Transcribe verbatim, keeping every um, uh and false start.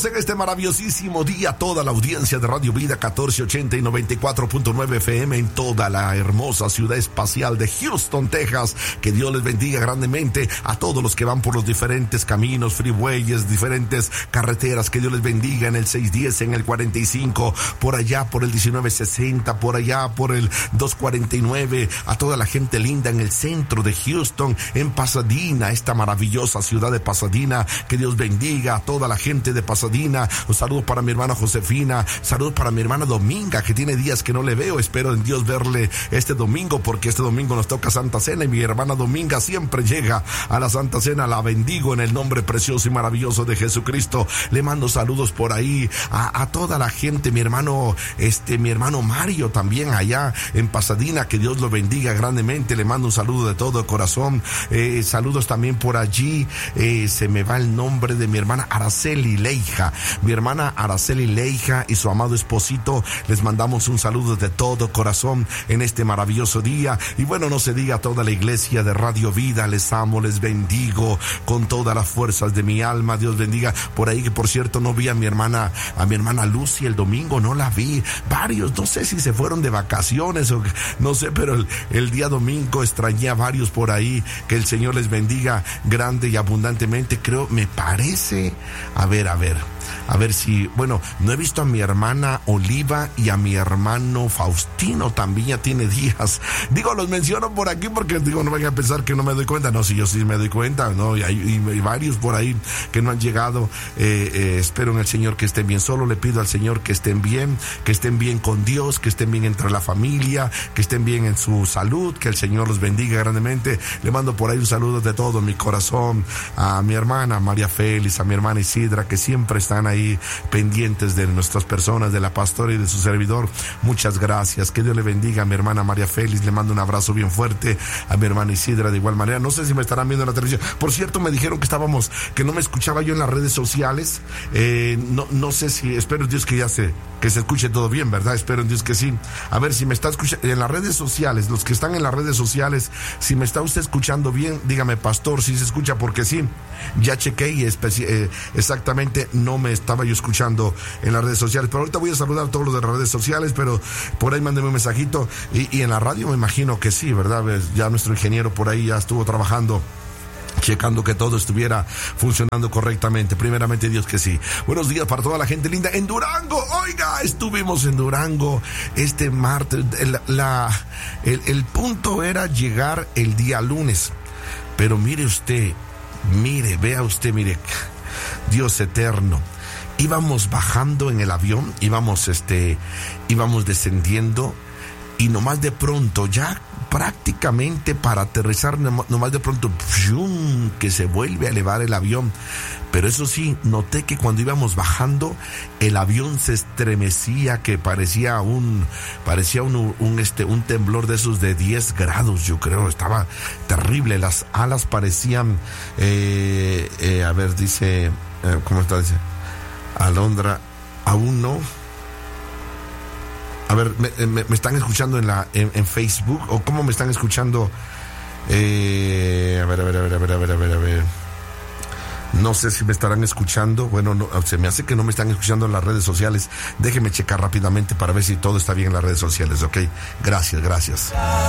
En este maravillosísimo día, toda la audiencia de Radio Vida catorce ochenta y noventa y cuatro punto nueve F M en toda la hermosa ciudad espacial de Houston, Texas. Que Dios les bendiga grandemente a todos los que van por los diferentes caminos, freeways, diferentes carreteras. Que Dios les bendiga en el seiscientos diez, en el cuarenta y cinco, por allá por el diecinueve sesenta, por allá por el doscientos cuarenta y nueve. A toda la gente linda en el centro de Houston, en Pasadena, esta maravillosa ciudad de Pasadena. Que Dios bendiga a toda la gente de Pasadena. Un saludo para mi hermana Josefina, saludos para mi hermana Dominga, que tiene días que no le veo. Espero en Dios verle este domingo, porque este domingo nos toca Santa Cena y mi hermana Dominga siempre llega a la Santa Cena. La bendigo en el nombre precioso y maravilloso de Jesucristo. Le mando saludos por ahí a, a toda la gente, mi hermano, este, mi hermano Mario también allá en Pasadena, que Dios lo bendiga grandemente. Le mando un saludo de todo corazón. Eh, saludos también por allí, eh, se me va el nombre de mi hermana Araceli Leija. Mi hermana Araceli Leija y su amado esposito, les mandamos un saludo de todo corazón en este maravilloso día. Y bueno, no se diga a toda la iglesia de Radio Vida, les amo, les bendigo con todas las fuerzas de mi alma. Dios bendiga. Por ahí, que por cierto no vi a mi hermana, a mi hermana Lucy el domingo, no la vi. Varios, no sé si se fueron de vacaciones o no sé, pero el, el día domingo extrañé a varios por ahí. Que el Señor les bendiga grande y abundantemente. Creo, me parece, a ver, a ver. A ver si, bueno, no he visto a mi hermana Oliva y a mi hermano Faustino, también ya tiene días. Digo, los menciono por aquí porque, digo, no vayan a pensar que no me doy cuenta. No, si yo sí me doy cuenta, ¿no? Y hay, y, y varios por ahí que no han llegado. Eh, eh, espero en el Señor que estén bien. Solo le pido al Señor que estén bien, que estén bien con Dios, que estén bien entre la familia, que estén bien en su salud, que el Señor los bendiga grandemente. Le mando por ahí un saludo de todo mi corazón a mi hermana María Félix, a mi hermana Isidra, que siempre están ahí pendientes de nuestras personas, de la pastora y de su servidor. Muchas gracias. Que Dios le bendiga a mi hermana María Félix. Le mando un abrazo bien fuerte a mi hermana Isidra de igual manera. No sé si me estarán viendo en la televisión. Por cierto, me dijeron que estábamos, que no me escuchaba yo en las redes sociales. Eh, no, no sé si, espero en Dios que ya se, que se escuche todo bien, ¿verdad? Espero en Dios que sí. A ver si me está escuchando en las redes sociales, los que están en las redes sociales, si me está usted escuchando bien, dígame, pastor, si se escucha, porque sí, ya chequé y especi- eh, exactamente no me estaba yo escuchando en las redes sociales. Pero ahorita voy a saludar a todos los de las redes sociales, pero por ahí mándenme un mensajito. Y, y en la radio me imagino que sí, ¿verdad? Ya nuestro ingeniero por ahí ya estuvo trabajando, checando que todo estuviera funcionando correctamente. Primeramente Dios que sí. Buenos días para toda la gente linda en Durango. Oiga, estuvimos en Durango este martes. El, la, el, el punto era llegar el día lunes. Pero mire usted, mire, vea usted, mire, Dios eterno. Íbamos bajando en el avión, íbamos, este, íbamos descendiendo y nomás de pronto ya prácticamente para aterrizar, nomás de pronto ¡pum!, que se vuelve a elevar el avión. Pero eso sí, noté que cuando íbamos bajando el avión se estremecía, que parecía un parecía un, un este un temblor de esos de diez grados, yo creo. Estaba terrible, las alas parecían eh, eh, a ver, dice eh, ¿cómo está? Dice Alondra, aún no. A ver, ¿me, me, me están escuchando en la en, en Facebook? ¿O cómo me están escuchando? Eh, a ver, a ver, a ver, a ver, a ver, a ver, a ver. No sé si me estarán escuchando. Bueno, no, se me hace que no me están escuchando en las redes sociales. Déjeme checar rápidamente para ver si todo está bien en las redes sociales, ¿ok? Gracias, gracias.